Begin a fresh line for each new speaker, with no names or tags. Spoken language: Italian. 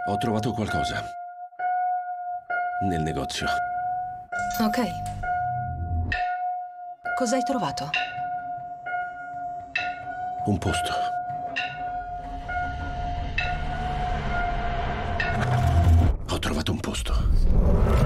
Ho trovato qualcosa nel negozio.
Ok. Cos'hai trovato?
Un posto. Ho trovato un posto.